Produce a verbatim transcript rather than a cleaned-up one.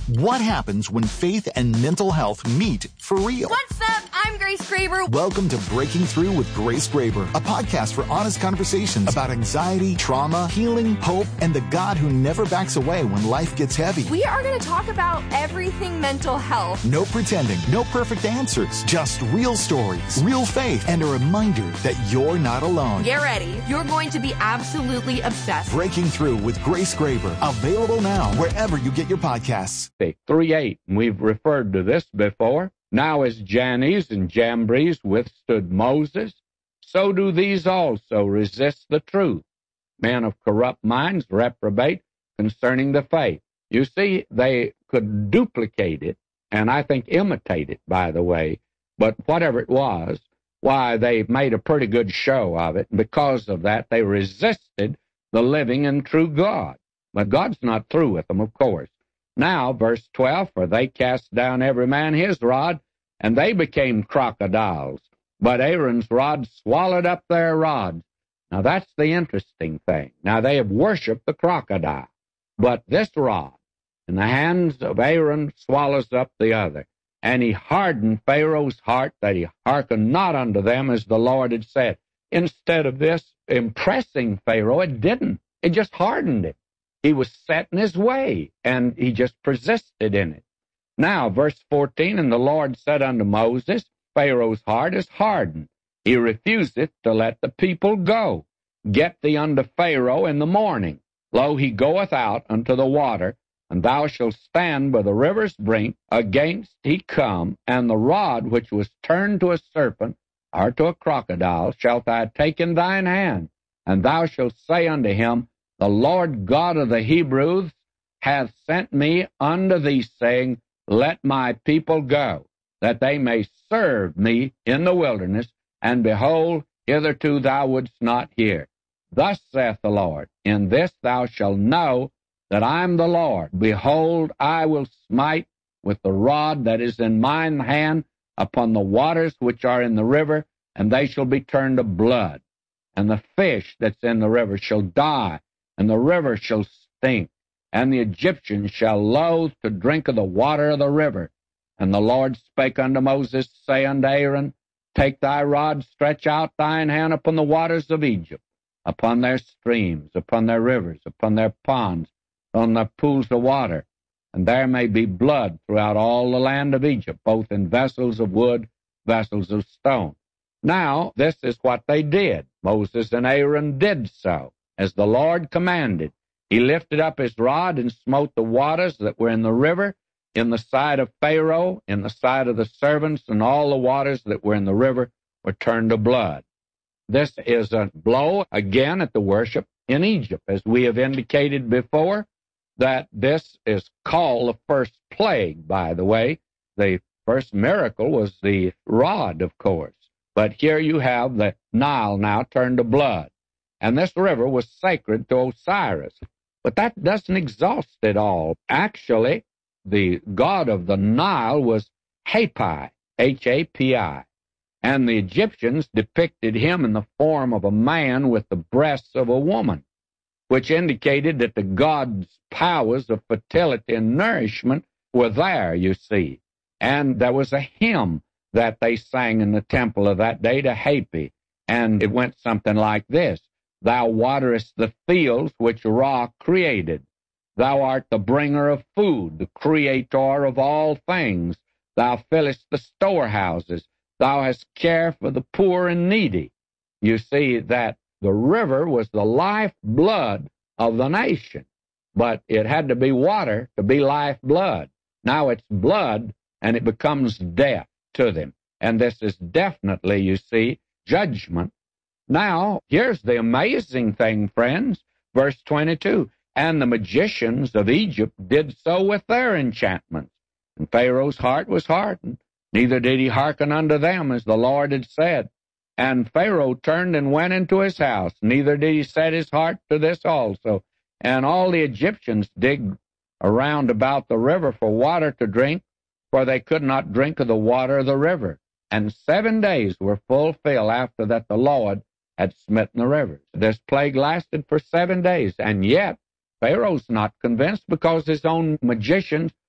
What happens when faith and mental health meet for real? What's up? I'm Grace Graber. Welcome to Breaking Through with Grace Graber, a podcast for honest conversations about anxiety, trauma, healing, hope, and the God who never backs away when life gets heavy. We are going to talk about everything mental health. No pretending, no perfect answers, just real stories, real faith, and a reminder that you're not alone. Get ready. You're going to be absolutely obsessed. Breaking Through with Grace Graber, available now wherever you get your podcasts. three eight, and we've referred to this before. Now as Jannes and Jambres withstood Moses, so do these also resist the truth. Men of corrupt minds reprobate concerning the faith. You see, they could duplicate it, and I think imitate it, by the way, but whatever it was, why, they made a pretty good show of it. Because of that, they resisted the living and true God. But God's not through with them, of course. Now, verse twelve, for they cast down every man his rod, and they became crocodiles. But Aaron's rod swallowed up their rods. Now, that's the interesting thing. Now, they have worshipped the crocodile. But this rod in the hands of Aaron swallows up the other. And he hardened Pharaoh's heart that he hearkened not unto them as the Lord had said. Instead of this impressing Pharaoh, it didn't. It just hardened it. He was set in his way, and he just persisted in it. Now, verse fourteen, and the Lord said unto Moses, Pharaoh's heart is hardened. He refuseth to let the people go. Get thee unto Pharaoh in the morning. Lo, he goeth out unto the water, and thou shalt stand by the river's brink, against he come, and the rod which was turned to a serpent, or to a crocodile, shalt thou take in thine hand, and thou shalt say unto him, The Lord God of the Hebrews hath sent me unto thee, saying, Let my people go, that they may serve me in the wilderness, and behold, hitherto thou wouldst not hear. Thus saith the Lord, In this thou shalt know that I am the Lord. Behold, I will smite with the rod that is in mine hand upon the waters which are in the river, and they shall be turned to blood. And the fish that's in the river shall die, and the river shall stink, and the Egyptians shall loathe to drink of the water of the river. And the Lord spake unto Moses, say unto Aaron, Take thy rod, stretch out thine hand upon the waters of Egypt, upon their streams, upon their rivers, upon their ponds, on their pools of water, and there may be blood throughout all the land of Egypt, both in vessels of wood, vessels of stone. Now, this is what they did. Moses and Aaron did so, as the Lord commanded. He lifted up his rod and smote the waters that were in the river, in the sight of Pharaoh, in the sight of the servants, and all the waters that were in the river were turned to blood. This is a blow again at the worship in Egypt, as we have indicated before, that this is called the first plague, by the way. The first miracle was the rod, of course. But here you have the Nile now turned to blood. And this river was sacred to Osiris. But that doesn't exhaust it all. Actually, the god of the Nile was Hapi, H A P I. And the Egyptians depicted him in the form of a man with the breasts of a woman, which indicated that the god's powers of fertility and nourishment were there, you see. And there was a hymn that they sang in the temple of that day to Hapi, and it went something like this. Thou waterest the fields which Ra created. Thou art the bringer of food, the creator of all things. Thou fillest the storehouses. Thou hast care for the poor and needy. You see that the river was the life blood of the nation, but it had to be water to be life blood. Now it's blood, and it becomes death to them. And this is definitely, you see, judgment. Now, here's the amazing thing, friends. Verse twenty-two, and the magicians of Egypt did so with their enchantments. And Pharaoh's heart was hardened, neither did he hearken unto them as the Lord had said. And Pharaoh turned and went into his house, neither did he set his heart to this also. And all the Egyptians dig around about the river for water to drink, for they could not drink of the water of the river. And seven days were fulfilled after that the Lord had smitten the rivers. This plague lasted for seven days, and yet Pharaoh's not convinced because his own magicians